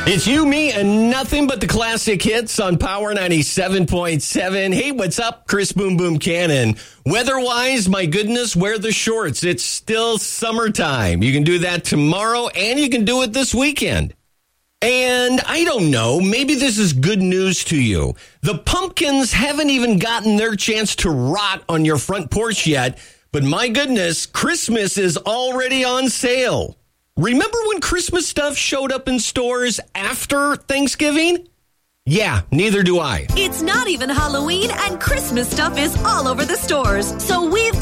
It's you, me, and nothing but the classic hits on Power 97.7. Hey, what's up? Chris Boom Boom Cannon. Weather-wise, my goodness, wear the shorts. It's still summertime. You can do that tomorrow, and you can do it this weekend. And I don't know, maybe this is good news to you. The pumpkins haven't even gotten their chance to rot on your front porch yet, but my goodness, Christmas is already on sale. Remember when Christmas stuff showed up in stores after Thanksgiving? Yeah, neither do I. It's not even Halloween and Christmas stuff is all over the stores. So we've